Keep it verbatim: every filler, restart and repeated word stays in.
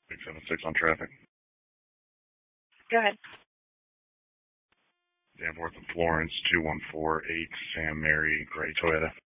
six seven six on traffic. Go ahead. Danforth and Florence, two one four eight Sam Mary, gray Toyota.